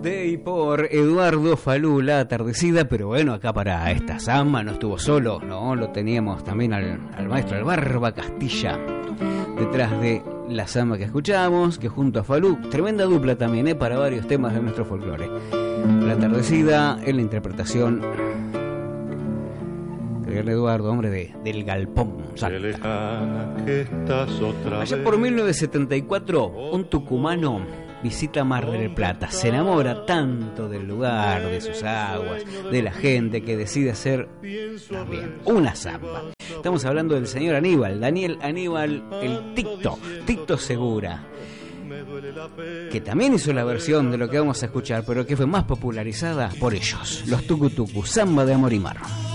de y por Eduardo Falú, La Atardecida. Pero bueno, acá para esta samba no estuvo solo, no, lo teníamos también al maestro, al Barba Castilla, detrás de la samba que escuchamos, que junto a Falú, tremenda dupla también, para varios temas de nuestro folclore. La Atardecida en la interpretación del Eduardo, hombre del Galpón Salta. Allá por 1974, un tucumano visita Mar del Plata, se enamora tanto del lugar, de sus aguas, de la gente, que decide hacer también una samba. Estamos hablando del señor Aníbal, Daniel Aníbal, el Tito Segura, que también hizo la versión de lo que vamos a escuchar, pero que fue más popularizada por ellos, los Tucutucu, Samba de Amor y Mar.